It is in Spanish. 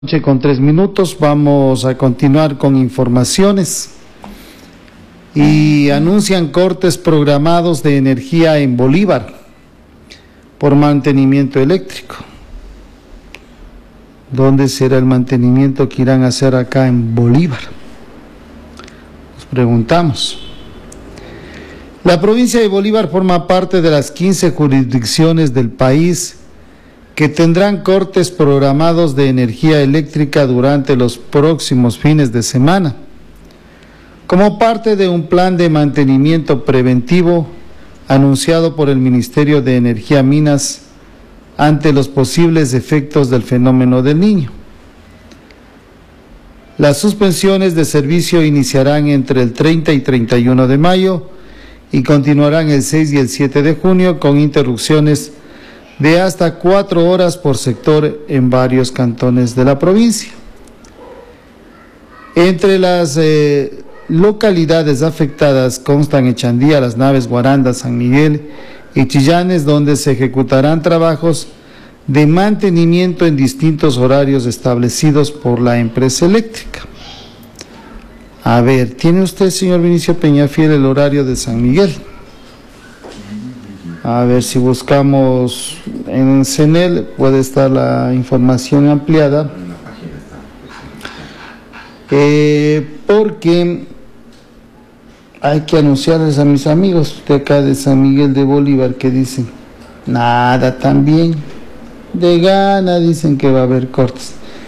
Con 3 minutos vamos a continuar con informaciones y anuncian cortes programados de energía en Bolívar por mantenimiento eléctrico. ¿Dónde será el mantenimiento que irán a hacer acá en Bolívar? Nos preguntamos. La provincia de Bolívar forma parte de las 15 jurisdicciones del país que tendrán cortes programados de energía eléctrica durante los próximos fines de semana, como parte de un plan de mantenimiento preventivo anunciado por el Ministerio de Energía y Minas ante los posibles efectos del fenómeno del Niño. Las suspensiones de servicio iniciarán entre el 30 y 31 de mayo y continuarán el 6 y el 7 de junio con interrupciones de hasta 4 horas por sector en varios cantones de la provincia. Entre las localidades afectadas constan Echandía, Las Naves, Guaranda, San Miguel y Chillanes, donde se ejecutarán trabajos de mantenimiento en distintos horarios establecidos por la empresa eléctrica. A ver, ¿tiene usted, señor Vinicio Peñafiel, el horario de San Miguel? A ver si buscamos en CENEL, puede estar la información ampliada. Porque hay que anunciarles a mis amigos de acá de San Miguel de Bolívar que dicen, nada, también de gana dicen que va a haber cortes.